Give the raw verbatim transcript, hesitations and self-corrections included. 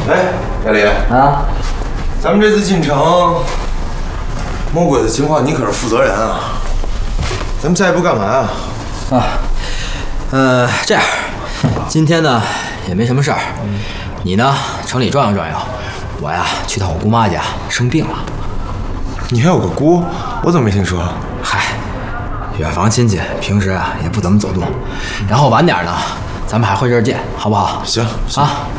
哎，亚丽啊， 咱们这次进城，魔鬼的情况你可是负责人啊。咱们下一步干嘛啊？ 啊，呃，这样，今天呢也没什么事儿，你呢城里转悠转悠，我呀去趟我姑妈家，生病了。 你还有个姑，我怎么没听说？ 嗨，远房亲戚，平时啊也不怎么走动。然后晚点呢，咱们还会这儿见，好不好？ 行，行啊。